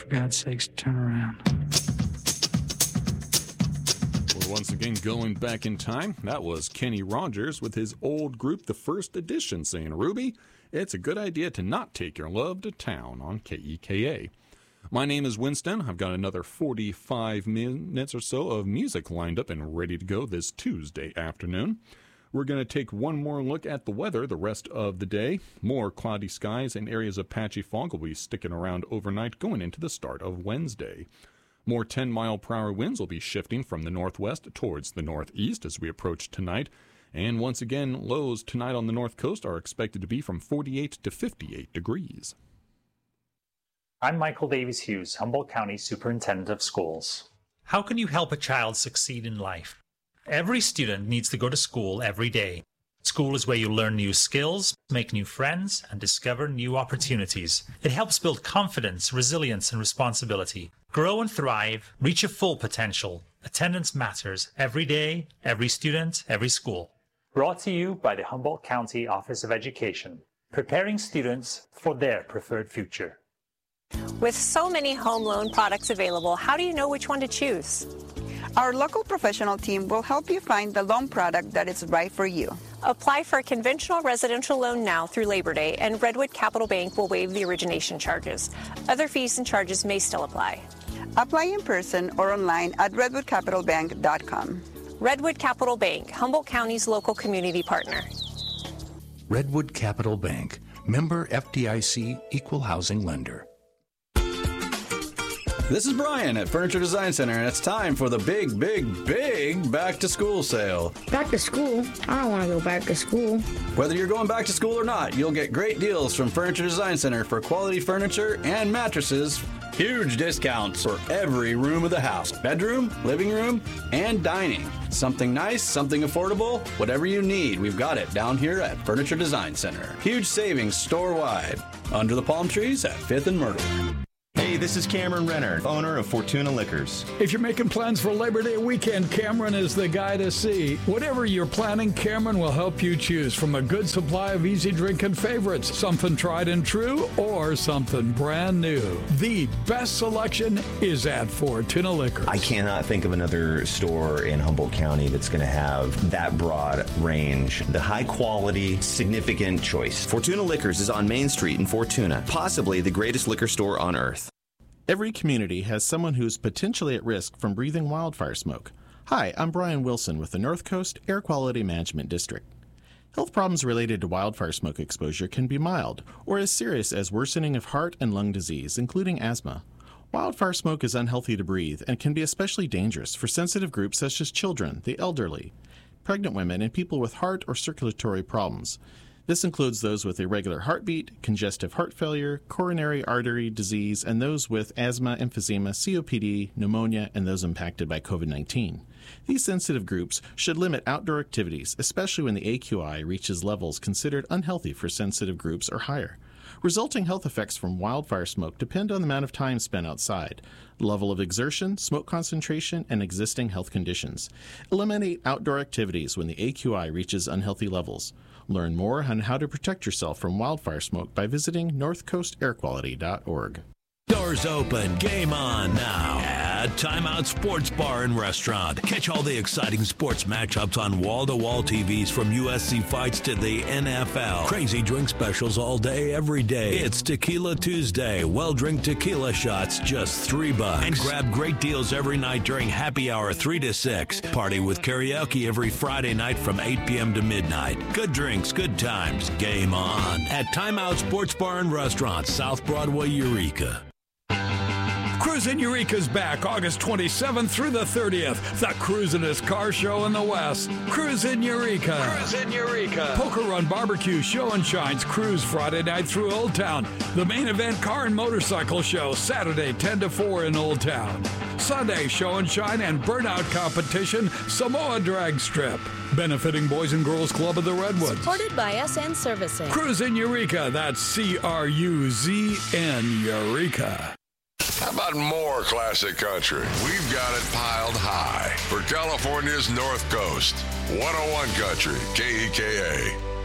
For God's sakes, turn around. We're once again going back in time. That was Kenny Rogers with his old group, The First Edition, saying, Ruby, it's a good idea to not take your love to town on KEKA. My name is Winston. I've got another 45 minutes or so of music lined up and ready to go this Tuesday afternoon. We're going to take one more look at the weather the rest of the day. More cloudy skies and areas of patchy fog will be sticking around overnight going into the start of Wednesday. More 10-mile-per-hour winds will be shifting from the northwest towards the northeast as we approach tonight. And once again, lows tonight on the north coast are expected to be from 48 to 58 degrees. I'm Michael Davies Hughes, Humboldt County Superintendent of Schools. How can you help a child succeed in life? Every student needs to go to school every day. School is where you learn new skills, make new friends, and discover new opportunities. It helps build confidence, resilience, and responsibility. Grow and thrive, reach your full potential. Attendance matters every day, every student, every school. Brought to you by the Humboldt County Office of Education, preparing students for their preferred future. With so many home loan products available, how do you know which one to choose? Our local professional team will help you find the loan product that is right for you. Apply for a conventional residential loan now through Labor Day, and Redwood Capital Bank will waive the origination charges. Other fees and charges may still apply. Apply in person or online at redwoodcapitalbank.com. Redwood Capital Bank, Humboldt County's local community partner. Redwood Capital Bank, member FDIC, equal housing lender. This is Brian at Furniture Design Center, and it's time for the big back-to-school sale. Back to school? I don't want to go back to school. Whether you're going back to school or not, you'll get great deals from Furniture Design Center for quality furniture and mattresses. Huge discounts for every room of the house. Bedroom, living room, and dining. Something nice, something affordable, whatever you need, we've got it down here at Furniture Design Center. Huge savings store-wide. Under the palm trees at 5th and Myrtle. Hey, this is Cameron Renner, owner of Fortuna Liquors. If you're making plans for Labor Day weekend, Cameron is the guy to see. Whatever you're planning, Cameron will help you choose from a good supply of easy drinking favorites, something tried and true, or something brand new. The best selection is at Fortuna Liquors. I cannot think of another store in Humboldt County that's going to have that broad range, the high quality, significant choice. Fortuna Liquors is on Main Street in Fortuna, possibly the greatest liquor store on earth. Every community has someone who's potentially at risk from breathing wildfire smoke. Hi, I'm Brian Wilson with the North Coast Air Quality Management District. Health problems related to wildfire smoke exposure can be mild or as serious as worsening of heart and lung disease, including asthma. Wildfire smoke is unhealthy to breathe and can be especially dangerous for sensitive groups such as children, the elderly, pregnant women, and people with heart or circulatory problems. This includes those with irregular heartbeat, congestive heart failure, coronary artery disease, and those with asthma, emphysema, COPD, pneumonia, and those impacted by COVID-19. These sensitive groups should limit outdoor activities, especially when the AQI reaches levels considered unhealthy for sensitive groups or higher. Resulting health effects from wildfire smoke depend on the amount of time spent outside, level of exertion, smoke concentration, and existing health conditions. Eliminate outdoor activities when the AQI reaches unhealthy levels. Learn more on how to protect yourself from wildfire smoke by visiting northcoastairquality.org. Doors open, game on now at Timeout Sports Bar and Restaurant. Catch all the exciting sports matchups on wall-to-wall TVs from USC fights to the NFL. Crazy drink specials all day, every day. It's Tequila Tuesday. Well-drink tequila shots, just $3. And grab great deals every night during happy hour 3 to 6. Party with karaoke every Friday night from 8 p.m. to midnight. Good drinks, good times. Game on at Timeout Sports Bar and Restaurant, South Broadway, Eureka. Cruise in Eureka's back August 27th through the 30th. The cruisin'est car show in the West. Cruise in Eureka. Cruise in Eureka. Poker Run Barbecue Show and Shines Cruise Friday night through Old Town. The main event car and motorcycle show Saturday 10 to 4 in Old Town. Sunday Show and Shine and Burnout Competition Samoa Drag Strip. Benefiting Boys and Girls Club of the Redwoods. Supported by SN Servicing. Cruise in Eureka. That's CRUZN Eureka. How about more classic country? We've got it piled high for California's North Coast. 101 Country, KEKA.